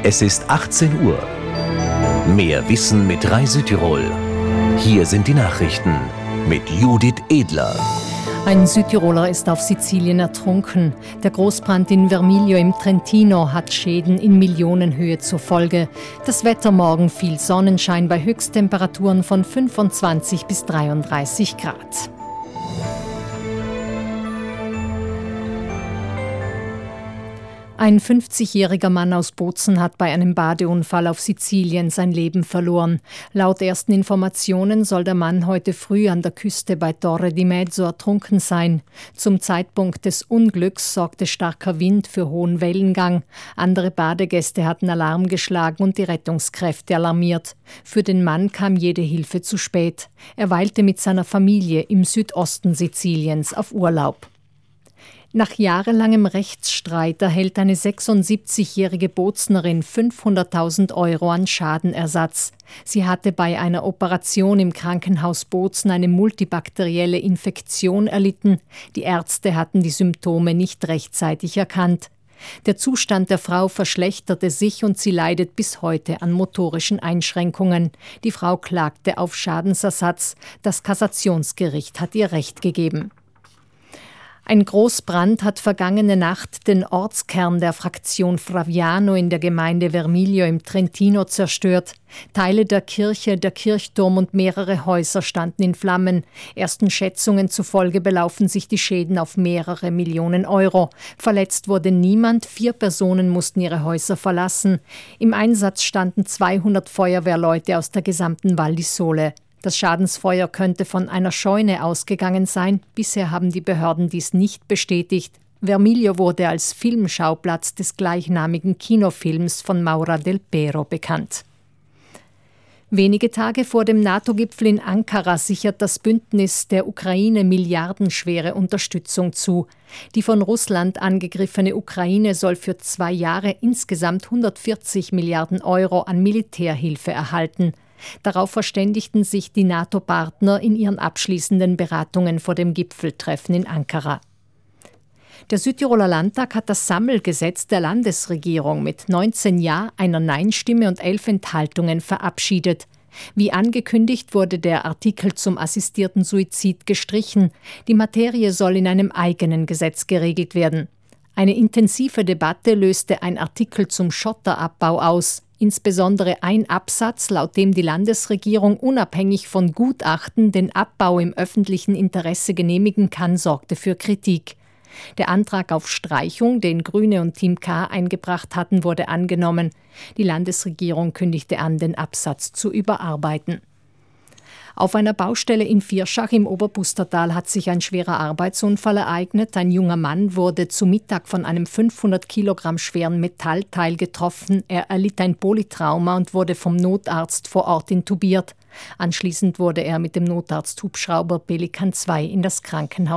Es ist 18 Uhr. Mehr Wissen mit Rai Südtirol. Hier sind die Nachrichten mit Judith Edler. Ein Südtiroler ist auf Sizilien ertrunken. Der Großbrand in Vermiglio im Trentino hat Schäden in Millionenhöhe zur Folge. Das Wetter morgen viel Sonnenschein bei Höchsttemperaturen von 25 bis 33 Grad. Ein 50-jähriger Mann aus Bozen hat bei einem Badeunfall auf Sizilien sein Leben verloren. Laut ersten Informationen soll der Mann heute früh an der Küste bei Torre di Mezzo ertrunken sein. Zum Zeitpunkt des Unglücks sorgte starker Wind für hohen Wellengang. Andere Badegäste hatten Alarm geschlagen und die Rettungskräfte alarmiert. Für den Mann kam jede Hilfe zu spät. Er weilte mit seiner Familie im Südosten Siziliens auf Urlaub. Nach jahrelangem Rechtsstreit erhält eine 76-jährige Boznerin 500.000 € an Schadenersatz. Sie hatte bei einer Operation im Krankenhaus Bozen eine multibakterielle Infektion erlitten. Die Ärzte hatten die Symptome nicht rechtzeitig erkannt. Der Zustand der Frau verschlechterte sich und sie leidet bis heute an motorischen Einschränkungen. Die Frau klagte auf Schadensersatz. Das Kassationsgericht hat ihr Recht gegeben. Ein Großbrand hat vergangene Nacht den Ortskern der Fraktion Fraviano in der Gemeinde Vermiglio im Trentino zerstört. Teile der Kirche, der Kirchturm und mehrere Häuser standen in Flammen. Ersten Schätzungen zufolge belaufen sich die Schäden auf mehrere Millionen €. Verletzt wurde niemand, 4 Personen mussten ihre Häuser verlassen. Im Einsatz standen 200 Feuerwehrleute aus der gesamten Val di Sole. Das Schadensfeuer könnte von einer Scheune ausgegangen sein. Bisher haben die Behörden dies nicht bestätigt. Vermiglio wurde als Filmschauplatz des gleichnamigen Kinofilms von Maura Del Pero bekannt. Wenige Tage vor dem NATO-Gipfel in Ankara sichert das Bündnis der Ukraine milliardenschwere Unterstützung zu. Die von Russland angegriffene Ukraine soll für 2 Jahre insgesamt 140 Milliarden € an Militärhilfe erhalten. Darauf verständigten sich die NATO-Partner in ihren abschließenden Beratungen vor dem Gipfeltreffen in Ankara. Der Südtiroler Landtag hat das Sammelgesetz der Landesregierung mit 19 Ja, einer Nein-Stimme und 11 Enthaltungen verabschiedet. Wie angekündigt wurde der Artikel zum assistierten Suizid gestrichen. Die Materie soll in einem eigenen Gesetz geregelt werden. Eine intensive Debatte löste ein Artikel zum Schotterabbau aus. Insbesondere ein Absatz, laut dem die Landesregierung unabhängig von Gutachten den Abbau im öffentlichen Interesse genehmigen kann, sorgte für Kritik. Der Antrag auf Streichung, den Grüne und Team K eingebracht hatten, wurde angenommen. Die Landesregierung kündigte an, den Absatz zu überarbeiten. Auf einer Baustelle in Vierschach im Oberpustertal hat sich ein schwerer Arbeitsunfall ereignet. Ein junger Mann wurde zu Mittag von einem 500 Kilogramm schweren Metallteil getroffen. Er erlitt ein Polytrauma und wurde vom Notarzt vor Ort intubiert. Anschließend wurde er mit dem Notarzt-Hubschrauber Pelikan 2 in das Krankenhaus